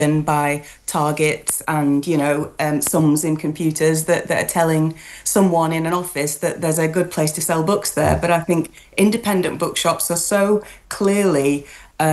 by targets and, sums in computers that are telling someone in an office that there's a good place to sell books there. But I think independent bookshops are so clearly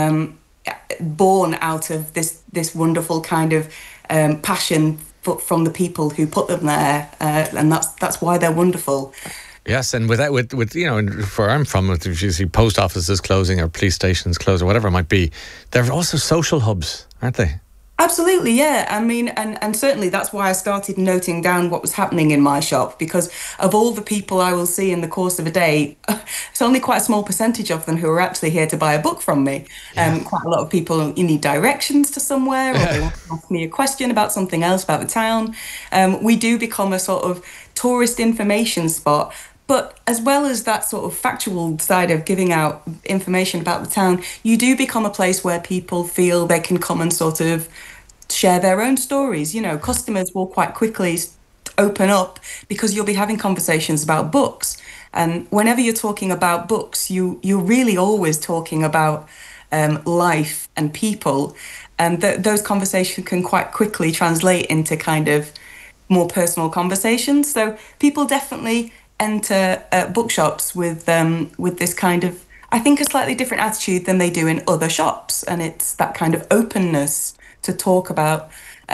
born out of this wonderful kind of passion from the people who put them there, and that's why they're wonderful. Yes, and with where I'm from, if you see post offices closing or police stations closing or whatever it might be, they're also social hubs, aren't they? Absolutely, yeah. I mean, and certainly that's why I started noting down what was happening in my shop, because of all the people I will see in the course of a day, it's only quite a small percentage of them who are actually here to buy a book from me. Quite a lot of people, you need directions to somewhere, or they want to ask me a question about something else about the town. We do become a sort of tourist information spot. But as well as that sort of factual side of giving out information about the town, you do become a place where people feel they can come and sort of share their own stories. Customers will quite quickly open up because you'll be having conversations about books. And whenever you're talking about books, you're really always talking about life and people. And those conversations can quite quickly translate into kind of more personal conversations. So people definitely enter bookshops with this kind of, I think, a slightly different attitude than they do in other shops, and it's that kind of openness to talk about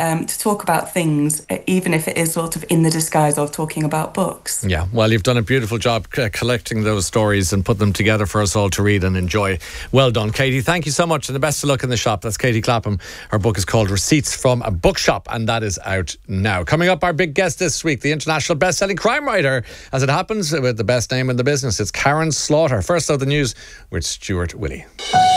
things, even if it is sort of in the disguise of talking about books. Yeah, well, you've done a beautiful job collecting those stories and put them together for us all to read and enjoy. Well done, Katie. Thank you so much, and the best of luck in the shop. That's Katie Clapham. Her book is called Receipts from a Bookshop, and that is out now. Coming up, our big guest this week, the international best-selling crime writer, as it happens, with the best name in the business. It's Karen Slaughter. First out, the news with Stuart Willey.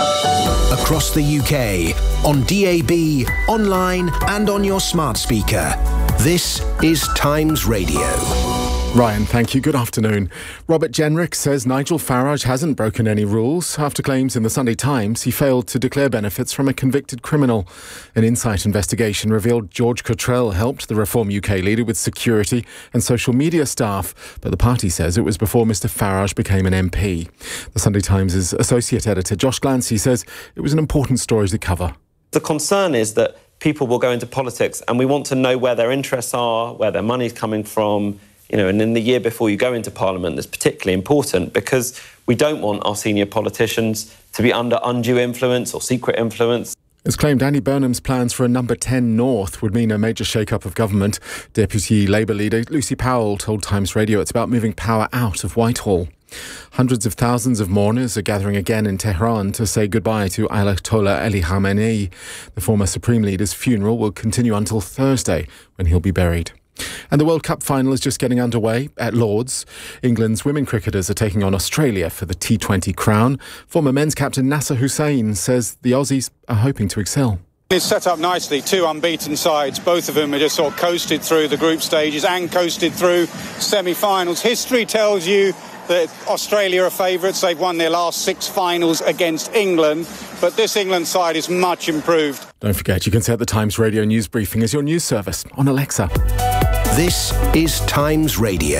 Across the UK, on DAB, online and on your smart speaker. This is Times Radio. Ryan, thank you. Good afternoon. Robert Jenrick says Nigel Farage hasn't broken any rules after claims in the Sunday Times he failed to declare benefits from a convicted criminal. An Insight investigation revealed George Cottrell helped the Reform UK leader with security and social media staff, but the party says it was before Mr Farage became an MP. The Sunday Times' associate editor Josh Glancy says it was an important story to cover. The concern is that people will go into politics and we want to know where their interests are, where their money's coming from, and in the year before you go into Parliament, that's particularly important because we don't want our senior politicians to be under undue influence or secret influence. It's claimed Andy Burnham's plans for a number 10 North would mean a major shake-up of government. Deputy Labour leader Lucy Powell told Times Radio it's about moving power out of Whitehall. Hundreds of thousands of mourners are gathering again in Tehran to say goodbye to Ayatollah Ali Khamenei. The former Supreme Leader's funeral will continue until Thursday, when he'll be buried. And the World Cup final is just getting underway at Lord's. England's women cricketers are taking on Australia for the T20 crown. Former men's captain Nasser Hussain says the Aussies are hoping to excel. It's set up nicely, two unbeaten sides. Both of them have just sort of coasted through the group stages and coasted through semi-finals. History tells you that Australia are favourites. They've won their last 6 finals against England, but this England side is much improved. Don't forget, you can set the Times Radio news briefing as your news service on Alexa. This is Times Radio.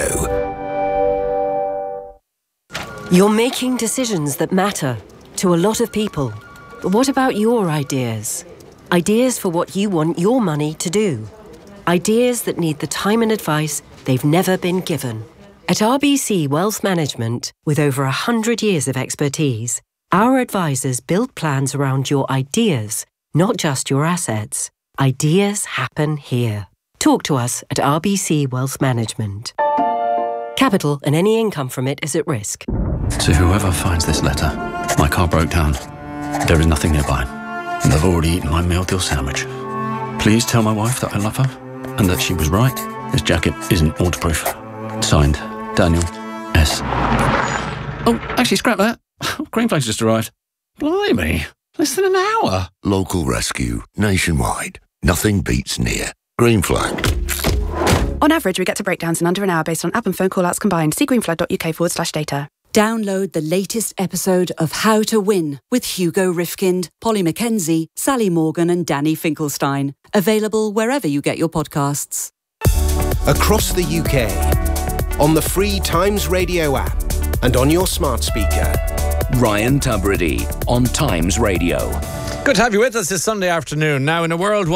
You're making decisions that matter to a lot of people. But what about your ideas? Ideas for what you want your money to do. Ideas that need the time and advice they've never been given. At RBC Wealth Management, with over 100 years of expertise, our advisors build plans around your ideas, not just your assets. Ideas happen here. Talk to us at RBC Wealth Management. Capital and any income from it is at risk. To whoever finds this letter, my car broke down. There is nothing nearby, and I've already eaten my meal deal sandwich. Please tell my wife that I love her, and that she was right. This jacket isn't waterproof. Signed, Daniel S. Oh, actually, scrap that. Green flags just arrived. Blimey, less than an hour. Local rescue, nationwide. Nothing beats near. Green flag. On average, we get to breakdowns in under an hour based on app and phone call-outs combined. See greenflag.uk/data. Download the latest episode of How to Win with Hugo Rifkind, Polly Mackenzie, Sally Morgan and Danny Finkelstein. Available wherever you get your podcasts. Across the UK, on the free Times Radio app and on your smart speaker. Ryan Tubridy on Times Radio. Good to have you with us this Sunday afternoon. Now, in a world